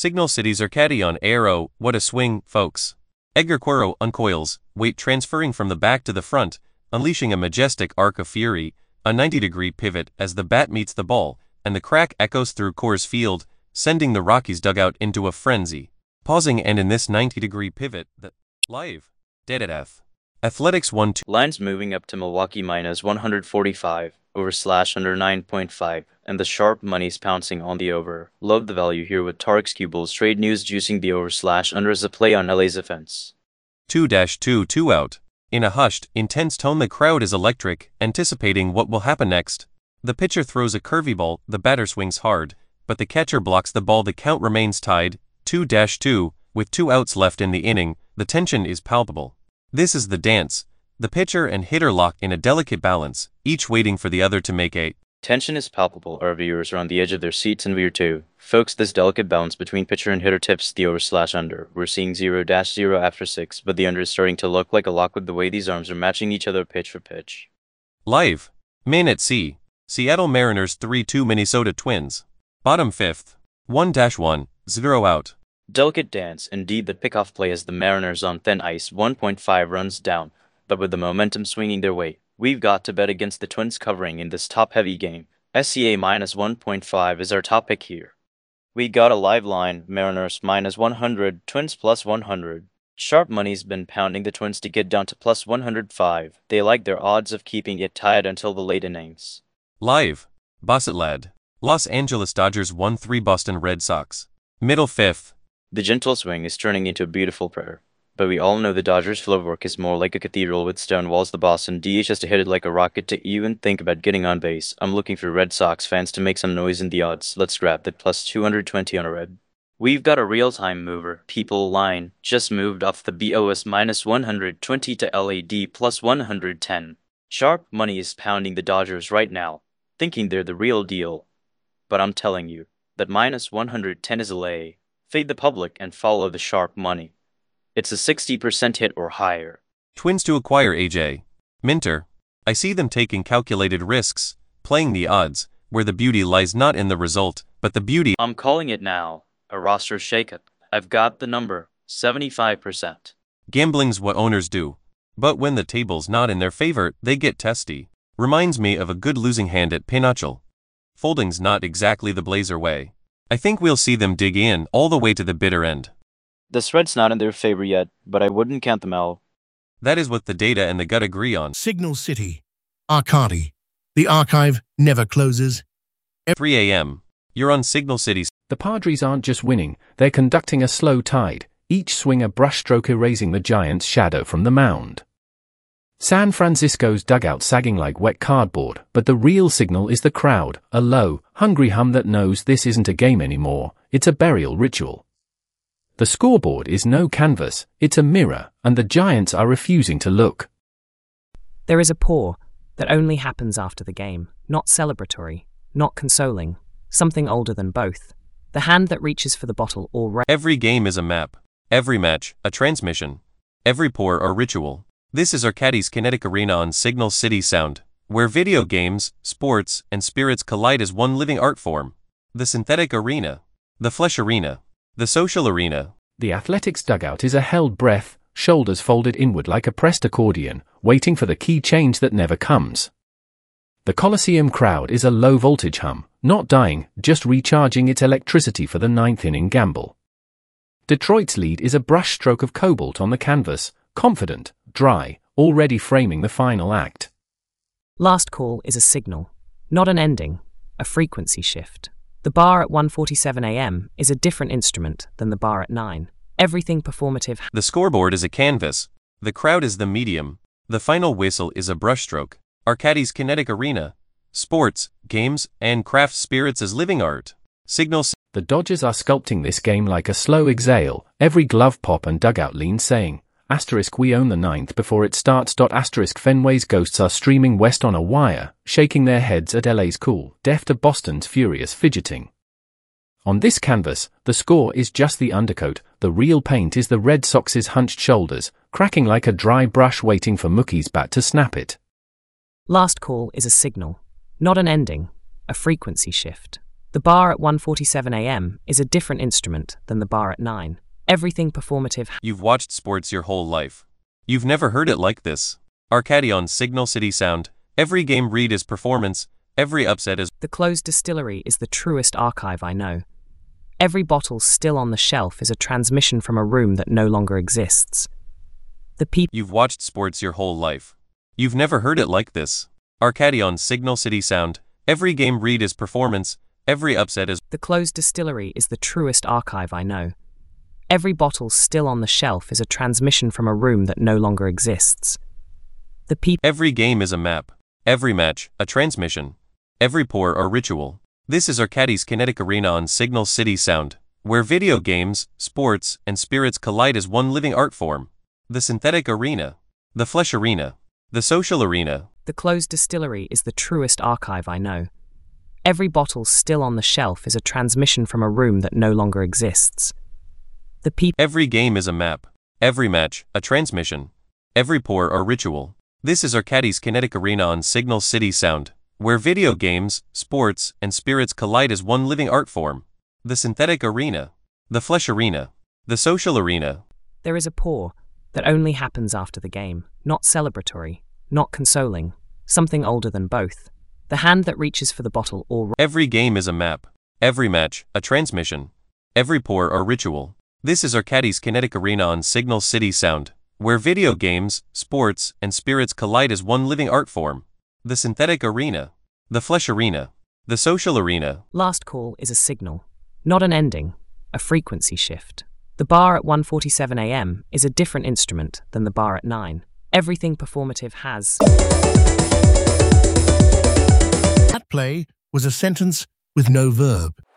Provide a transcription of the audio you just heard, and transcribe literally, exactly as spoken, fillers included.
Signal City's Arcadi on Aero, what a swing, folks. Edgar Quero uncoils, weight transferring from the back to the front, unleashing a majestic arc of fury, a ninety degree pivot as the bat meets the ball, and the crack echoes through Coors Field, sending the Rockies dugout into a frenzy. Pausing and in this ninety degree pivot, the live, dead at F. Athletics one two. Lines moving up to Milwaukee minus one forty-five, over slash under nine point five, and the sharp money's pouncing on the over. Love the value here with Tarex Kubel's trade news juicing the over slash under as a play on L A's offense. two two two out. In a hushed, intense tone the crowd is electric, anticipating what will happen next. The pitcher throws a curvy ball, the batter swings hard, but the catcher blocks the ball. The count remains tied, two two, with two outs left in the inning. The tension is palpable. This is the dance. The pitcher and hitter lock in a delicate balance, each waiting for the other to make a. Tension is palpable. Our viewers are on the edge of their seats and we are too. Folks, this delicate balance between pitcher and hitter tips the over slash under. We're seeing zero zero after six, but the under is starting to look like a lock with the way these arms are matching each other pitch for pitch. Live. Main at sea. Seattle Mariners three two Minnesota Twins. Bottom fifth. one one, zero out. Delicate dance, indeed. The pickoff play as the Mariners on thin ice, one point five runs down, but with the momentum swinging their way. We've got to bet against the Twins covering in this top-heavy game. S C A minus one point five is our top pick here. We got a live line, Mariners minus one hundred, Twins plus one hundred. Sharp money's been pounding the Twins to get down to plus one hundred five. They like their odds of keeping it tied until the late innings. Live. Bassett lad. Los Angeles Dodgers one three Boston Red Sox. Middle fifth. The gentle swing is turning into a beautiful prayer. But we all know the Dodgers' flow work is more like a cathedral with stone walls. The Boston D H has to hit it like a rocket to even think about getting on base. I'm looking for Red Sox fans to make some noise in the odds. Let's grab that plus two hundred twenty on a red. We've got a real-time mover. People line just moved off the B O S minus one hundred twenty to L A D plus one hundred ten. Sharp money is pounding the Dodgers right now, thinking they're the real deal. But I'm telling you that minus one hundred ten is a lay. Fade the public and follow the sharp money. It's a sixty percent hit or higher. Twins to acquire A J Minter. I see them taking calculated risks, playing the odds, where the beauty lies not in the result, but the beauty. I'm calling it now. A roster shakeup. I've got the number, seventy-five percent. Gambling's what owners do. But when the table's not in their favor, they get testy. Reminds me of a good losing hand at Pinochle. Folding's not exactly the Blazer way. I think we'll see them dig in all the way to the bitter end. The spread's not in their favor yet, but I wouldn't count them out. That is what the data and the gut agree on. Signal City. Arcadi. The archive never closes. three A M You're on Signal City. The Padres aren't just winning, they're conducting a slow tide, each swing a brushstroke erasing the Giants' shadow from the mound. San Francisco's dugout sagging like wet cardboard, but the real signal is the crowd, a low, hungry hum that knows this isn't a game anymore, it's a burial ritual. The scoreboard is no canvas, it's a mirror, and the Giants are refusing to look. There is a pour that only happens after the game, not celebratory, not consoling, something older than both. The hand that reaches for the bottle or ra- Every game is a map, every match, a transmission, every pour a ritual. This is Arcadi's Kinetic Arena on Signal City Sound, where video games, sports, and spirits collide as one living art form. The synthetic arena, the flesh arena, the social arena. The Athletics dugout is a held breath, shoulders folded inward like a pressed accordion, waiting for the key change that never comes. The Coliseum crowd is a low-voltage hum, not dying, just recharging its electricity for the ninth inning gamble. Detroit's lead is a brushstroke of cobalt on the canvas, confident, dry, already framing the final act. Last call is a signal, not an ending, a frequency shift. The bar at one forty-seven a m is a different instrument than the bar at nine. Everything performative. The scoreboard is a canvas. The crowd is the medium. The final whistle is a brushstroke. Arcadi's Kinetic Arena. Sports, games, and craft spirits as living art. Signal. The Dodgers are sculpting this game like a slow exhale, every glove pop and dugout lean saying, asterisk we own the ninth before it starts. Asterisk Fenway's ghosts are streaming west on a wire, shaking their heads at L A's cool, deaf to Boston's furious fidgeting. On this canvas, the score is just the undercoat, the real paint is the Red Sox's hunched shoulders, cracking like a dry brush waiting for Mookie's bat to snap it. Last call is a signal, not an ending, a frequency shift. The bar at one forty-seven a m is a different instrument than the bar at nine. Everything performative. You've watched sports your whole life. You've never heard it like this. Arcady on Signal City Sound. Every game read is performance, every upset is. The closed distillery is the truest archive I know. Every bottle still on the shelf is a transmission from a room that no longer exists. The people. You've watched sports your whole life. You've never heard it like this. Arcady on Signal City Sound. Every game read is performance, every upset is. The closed distillery is the truest archive I know. Every bottle still on the shelf is a transmission from a room that no longer exists. The people. Every game is a map. Every match, a transmission. Every pour or ritual. This is Arcady's Kinetic Arena on Signal City Sound, where video games, sports, and spirits collide as one living art form. The synthetic arena. The flesh arena. The social arena. The closed distillery is the truest archive I know. Every bottle still on the shelf is a transmission from a room that no longer exists. The people. Every game is a map. Every match, a transmission. Every pour or ritual. This is Arcady's Kinetic Arena on Signal City Sound, where video games, sports, and spirits collide as one living art form. The synthetic arena. The flesh arena. The social arena. There is a pour that only happens after the game, not celebratory, not consoling, something older than both. The hand that reaches for the bottle or. Every game is a map. Every match, a transmission. Every pour or ritual. This is Arcady's Kinetic Arena on Signal City Sound, where video games, sports, and spirits collide as one living art form. The synthetic arena. The flesh arena. The social arena. Last call is a signal, not an ending, a frequency shift. The bar at one forty-seven a m is a different instrument than the bar at nine. Everything performative has. That play was a sentence with no verb.